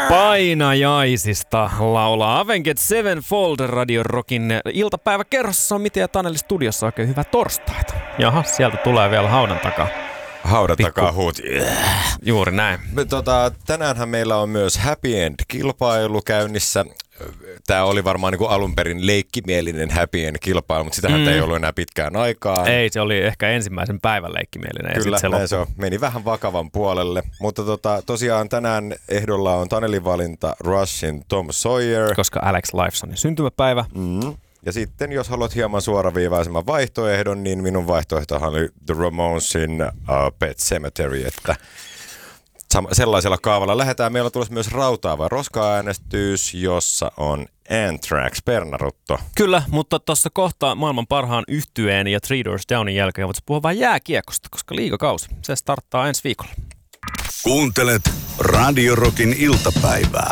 Painajaisista laulaa Avenged Sevenfold Radio Rockin iltapäiväkerrossa on Mite ja Taneli studiossa. Oikein hyvää torstaita. Jaha, sieltä tulee vielä haudan takaa. Haudan takaa huut. Juuri näin. Tänäänhän meillä on myös Happy End-kilpailu käynnissä. Tämä oli varmaan niin kuin alun perin leikkimielinen Happy End-kilpailu, mutta sitähän ei ollut enää pitkään aikaa. Ei, se oli ehkä ensimmäisen päivän leikkimielinen. Kyllä, ja näin se on. Meni vähän vakavan puolelle. Mutta tosiaan tänään ehdolla on Tanelin valinta Rushin Tom Sawyer. Koska Alex Lifesonin syntymäpäivä. Ja sitten jos haluat hieman suoraviivaisemman vaihtoehdon, niin minun vaihtoehtohan oli The Ramonesin Pet Sematary, että sellaisella kaavalla lähdetään. Meillä on tulossa myös rautaava roska-äänestys, jossa on Anthrax, Pernarutto. Kyllä, mutta tuossa kohtaa maailman parhaan yhtyeen ja Three Doors Downin jälkeen voitaisiin puhua vain jääkiekosta, koska liigakausi, se starttaa ensi viikolla. Kuuntelet Radio Rockin iltapäivää.